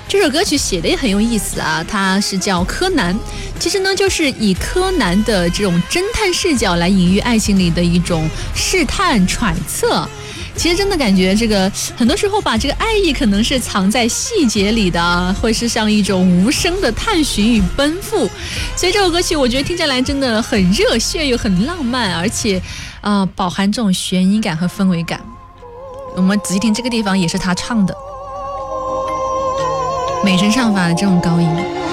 这首歌曲写的也很有意思啊，它是叫柯南，其实呢就是以柯南的这种侦探视角来隐喻爱情里的一种试探揣测。其实真的感觉这个很多时候把这个爱意可能是藏在细节里的，会是像一种无声的探寻与奔赴。所以这首歌曲我觉得听下来真的很热血又很浪漫，而且饱含这种悬疑感和氛围感。我们仔细听这个地方也是他唱的，美声上发的这种高音。